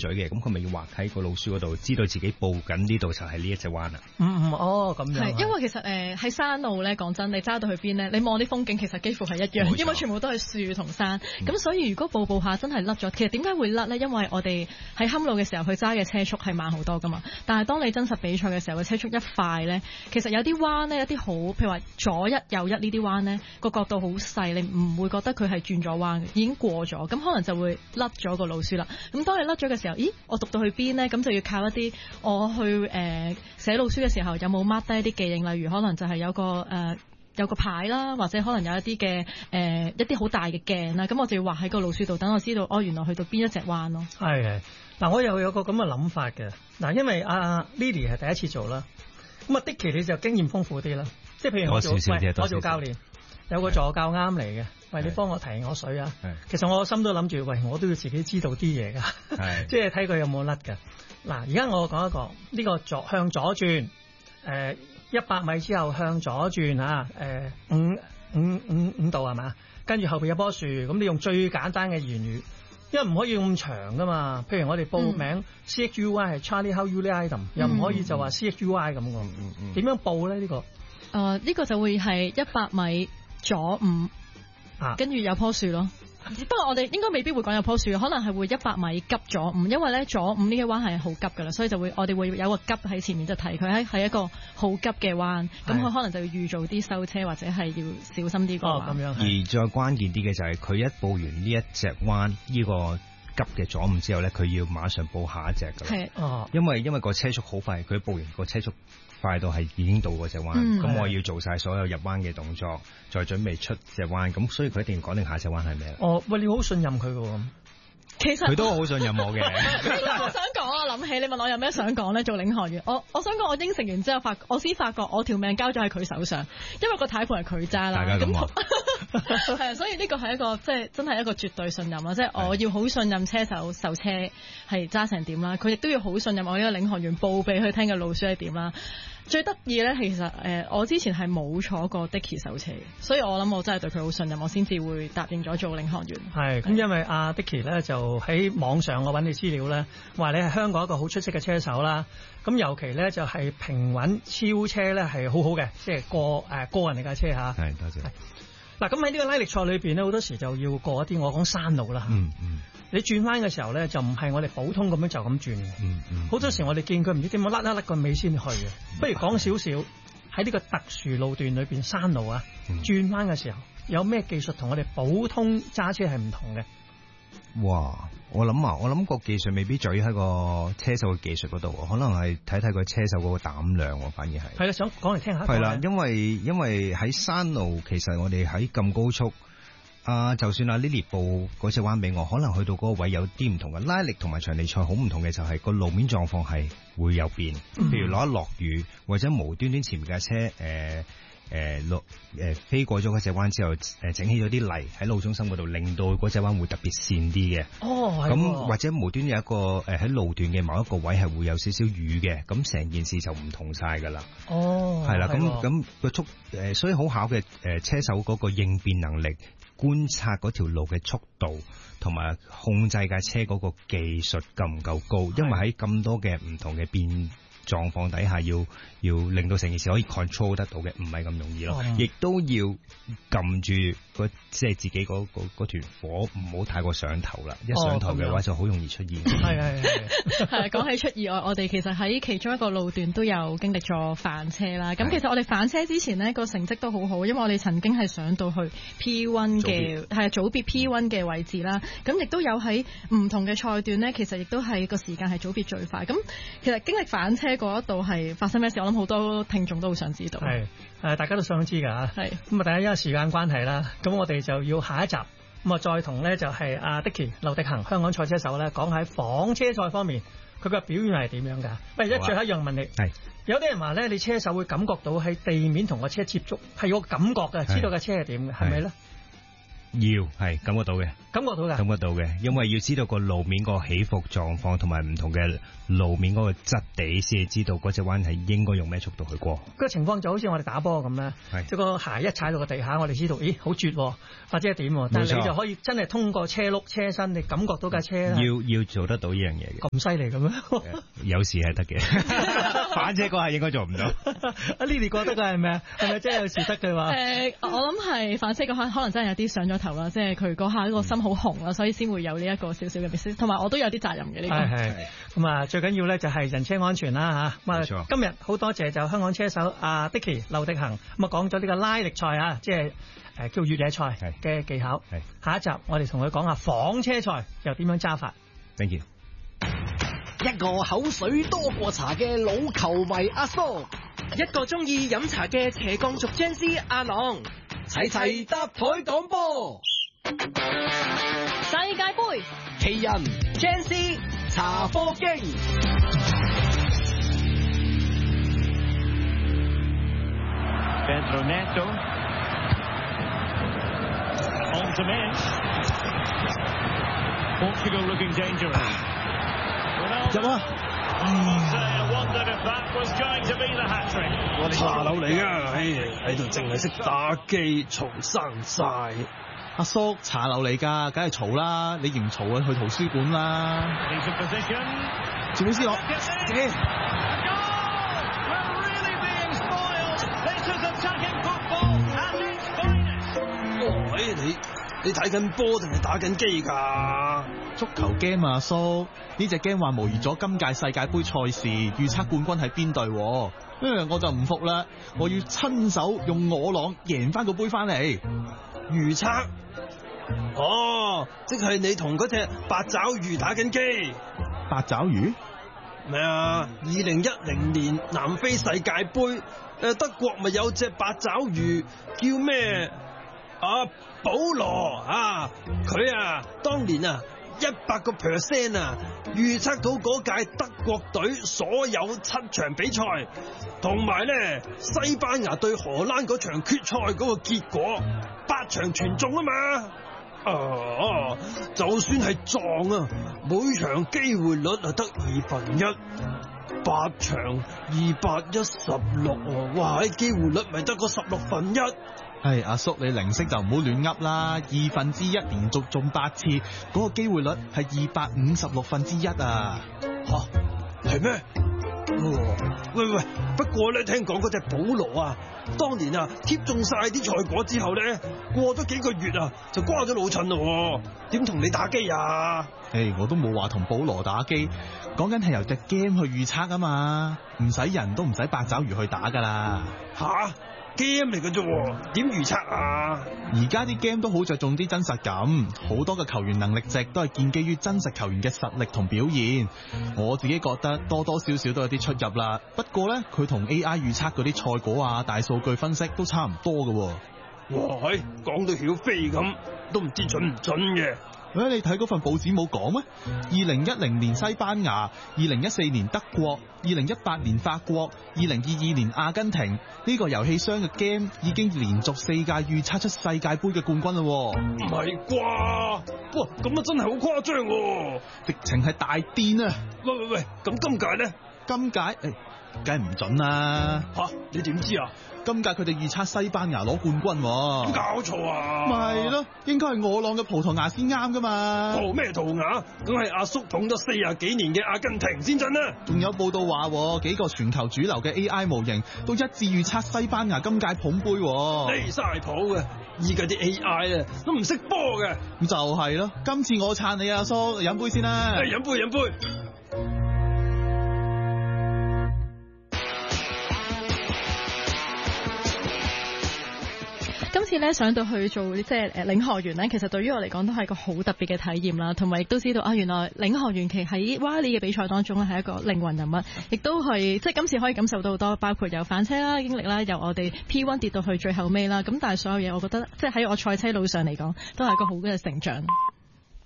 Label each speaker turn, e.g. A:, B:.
A: 嘴嘅，咁佢咪要畫喺個路書嗰度，知道自己報緊呢度就係呢一隻灣啦。
B: 哦咁樣。
C: 係因為其實喺山路咧，講真，你揸到去邊咧，你望啲風景其實幾乎係一樣，因為全部都係樹同山。咁所以如果步下真係甩咗，其實點解會甩咧？因為我哋喺坎路嘅時候，佢揸嘅車速係慢好多噶嘛。但係當你真實比賽嘅時候，個車速一快咧，其實有啲彎咧，有啲好，譬如話左一右一呢啲彎咧，個角度好細，你唔會覺得佢係轉咗彎，已經過咗，咁可能就會甩咗個路書啦。咁當你甩咗嘅時候，咦，我讀到去邊咧？咁就要靠一啲我去寫路書嘅時候有冇 mark 低一啲記認，例如可能就係有個牌啦，或者可能有一啲嘅一啲好大嘅鏡啦，咁我就要畫喺個路書度，等我知道原來去到邊一隻彎咯。
B: 係嗱，我又有個咁嘅諗法嘅嗱，因為阿 Lily 係第一次做啦，咁啊 Dicky 你就經驗豐富啲啦，即係譬如我做教練，有個助教啱嚟嘅，喂，你幫我提我水啊。其實我心都諗住，喂，我都要自己知道啲嘢㗎，即係睇佢有冇甩㗎。嗱，而家我講一個呢個向左轉，100米之後向左轉嚇，5度係嘛？跟住後邊有棵樹，咁你用最簡單嘅言語，因為唔可以咁長噶嘛。譬如我哋報名 CHUY 係 Charlie How You Like 又唔可以就話 CHUY 咁喎。點樣報咧？呢個
C: 呢個就會係100米左5，跟住有棵樹咯。不過我哋應該未必會講有棵樹，可能係會100米急左5，因為咧左5呢個彎係好急噶啦，所以我哋會有個急喺前面，就提佢係一個好急嘅彎，咁佢可能就要預早啲收車或者係要小心啲個彎。
B: 咁樣。而
A: 再關鍵啲嘅就係佢一報完呢一隻彎呢個急嘅左5之後咧，佢要馬上報下一隻噶啦。因為個車速好快，佢報完個車速快到係已經到嗰隻彎，咁我要做晒所有入彎嘅動作，再準備出隻彎，咁所以佢一定要講定下隻彎係咩。
B: 喂，你好信任佢㗎喎。
C: 其實
A: 佢都好信任我嘅。
C: 我想講啊，諗起你問我有咩想講咧，做領航員，我想講我應承完之後我先發覺我條命交咗喺佢手上，因為個軚盤係佢揸啦。
A: 大家咁話。
C: 係啊，所以呢個係一個即係真係一個絕對信任啦，即係我要好信任車手受車係揸成點啦，佢亦都要好信任我呢個領航員報俾佢聽嘅路書係點啦。最得意咧，其實我之前係冇坐過 Dicky 手車，所以我諗我真係對佢好信任，我先至會答應咗做領航員。
B: 係咁，因為阿 Dicky 咧就喺網上我揾你資料咧，話你係香港一個好出色嘅車手啦。咁尤其咧就係平穩超車咧係好好嘅，即係個人嚟架車嚇。
A: 係，多謝。
B: 嗱，咁喺呢個拉力賽裏邊咧，好多時就要過一啲我講山路啦。你轉彎嘅時候咧，就唔係我哋普通咁樣就咁轉嘅。好多時我哋見佢唔知點樣甩個尾先去嘅。不如講少少喺呢個特殊路段裏邊山路啊，轉彎嘅時候有咩技術同我哋普通揸車係唔同嘅？
A: 哇！我諗個技術未必在於喺個車手嘅技術嗰度，可能係睇個車手嗰個膽量，反而係。係啦，
B: 想講嚟聽下。
A: 係啦，因為喺山路，其實我哋喺咁高速，就算阿 Lily 報嗰隻彎俾我，可能去到嗰個位有啲唔同嘅拉力，同埋場地賽好唔同嘅就係個路面狀況係會有變，譬如落雨或者無端端前面架車飛過咗嗰隻彎之後，整起咗啲泥喺路中心嗰度，令到嗰隻彎會特別跣啲嘅。咁或者無端有一個喺路段嘅某一個位係會有少少雨嘅，咁成件事就唔同晒噶啦。係啦，咁個速所以好考嘅車手嗰個應變能力、觀察嗰條路嘅速度，同埋控制架車嗰個技術夠唔夠高？因為喺咁多嘅唔同嘅變狀況底下，要令到成件事可以 control 得到嘅，唔係咁容易咯。亦都要撳住即係自己嗰團火，唔好太過上頭啦。一上頭嘅話就好容易出意外。
C: 係講起出意外，我哋其實喺其中一個路段都有經歷咗反車啦。咁其實我哋反車之前呢個成績都好好，因為我哋曾經係上到去 P1 嘅組別 P1 嘅位置啦。咁亦都有喺唔同嘅賽段呢，其實亦都係個時間係組別最快。咁其實經歷反車嗰一度係發生咩事？我諗好多聽眾都好想知道。
B: 大家都想知㗎。咁啊，第一因為時間關係啦，咁我哋就要下一集咁啊，再同咧就係阿 Dicky 劉迪恒香港賽車手咧講喺房車賽方面佢嘅表現係點樣㗎？不如最後一樣問你，有啲人話咧，你車手會感覺到喺地面同個車接觸係有個感覺嘅，知道架車係點嘅，係咪咧？
A: 要係感覺到嘅，
B: 感覺到嘅，
A: 因為要知道個路面個起伏狀況同埋唔同嘅路面嗰個質地，先至知道嗰隻彎係應該用咩速度去過。
B: 個情況就好似我哋打波咁咧，即係個鞋一踩到個地下，我哋知道，咦，好絕或者係點？但係你就可以真係通過車轆車身，你感覺到架車
A: 要做得到呢樣嘢嘅。
B: 咁犀利嘅咩？
A: 有時係得嘅，反車嗰下應該做唔到。
B: 阿 Lily 覺得佢係咩啊？係咪真係有時得嘅話？
C: 我諗係反車嗰下可能真係有啲上咗頭啦，即係佢嗰下個心好紅啦，所以先會有呢一個少少嘅 miss。同埋我都有啲責任嘅呢個。係咁啊，最緊要咧就係人車安全啦嚇。冇錯。今日好多謝就香港車手阿 Dicky 劉迪恒咁啊講咗呢個拉力賽啊，即係叫越野賽嘅技巧。下一集我哋同佢講下房車賽又點樣揸法。
A: Thank you。
D: 一個口水多過茶嘅老球迷阿蘇，
E: 一個中意飲茶嘅斜槓族僵屍阿朗，
D: 齊搭台講波。
C: 世界盃
D: 奇人僵屍茶貨經。
F: Pedro Neto on to Mendes. Portugal looking dangerous.
G: 入啊！
F: 我哋
G: 茶樓嚟㗎，喺度淨係識打機，嘈生晒。
H: 阿叔，茶樓嚟㗎，梗係嘈啦！你嫌嘈啊，去圖書館啦。前面斯洛，
G: 你睇緊波定係打緊機㗎？
H: 足球 game 啊，阿叔，呢隻 game 話模擬咗今屆世界盃賽事，預測冠軍係邊隊？我就唔服啦，我要親手用我朗贏翻個杯翻嚟。
G: 預測？哦，即係你同嗰隻八爪魚打緊機。
H: 八爪魚？
G: 咩啊？2010年南非世界盃，德國咪有隻八爪魚叫咩？保羅啊，佢啊，當年啊100%啊，預測到嗰屆德國隊所有7場比賽，同埋咧西班牙對荷蘭嗰場決賽嗰個結果，8場全中啊嘛。就算係撞啊，每場機會率啊得1/2，8場216，哇！機會率咪得個16/1。
H: 阿叔，你零息就唔好亂噏啦，1/2連續中8次，嗰個機會率係256/1啊！
G: 吓，係咩？喂，不過咧，聽講嗰隻保羅啊，當年啊貼中晒啲賽果之後咧，過咗幾個月啊就瓜咗老襯咯，點同你打機啊？
H: 我都冇話同保羅打機，講緊係由隻 game 去預測啊嘛，唔使人都唔使八爪魚去打噶啦。
G: 吓？game 嚟嘅啫，點預測啊？
H: 而家啲 game 都好着重啲真實感，好多嘅球員能力值都係建基於真實球員嘅實力同表現。我自己覺得多多少少都有啲出入啦。不過咧，佢同 AI 預測嗰啲賽果啊、大數據分析都差唔多嘅。
G: 哇，講到曉飛咁，都唔知準唔準嘅。
H: 你睇嗰份報紙冇講咩？2010年西班牙，2014年德國，2018年法國，2022年阿根廷，呢個遊戲商嘅 game 已經連續4屆預測出世界盃嘅冠軍啦。
G: 唔係啩？哇，咁啊真係好誇張喎！
H: 直情係大癲啊！
G: 喂，咁今屆咧？
H: 今屆梗係唔準啦。
G: 吓，你點知啊？
H: 今屆佢哋預測西班牙攞冠軍喎。
G: 搞錯啊！
H: 咪係咯，應該係我朗嘅葡萄牙先啱噶嘛。
G: 咩葡萄牙？梗係阿叔捧咗40幾年嘅阿根廷先真啦。
H: 仲有報道話，幾個全球主流嘅 AI 模型都一致預測西班牙今屆捧杯。
G: 離晒譜嘅，依家啲 AI 啊都唔識波嘅。
H: 咁就係咯，今次我撐你阿叔，飲杯先啦。
G: 飲杯。
C: 今次咧上到去做即係領航員咧，其實對於我嚟講都係一個好特別嘅體驗啦，同埋亦都知道原來領航員其實喺 Rally 嘅比賽當中咧係一個靈魂人物，亦都係即係今次可以感受到好多，包括由反車啦經歷啦，由我哋 P1 跌到去最後尾啦，咁但係所有嘢我覺得即係喺我賽車路上嚟講都係一個好嘅成長。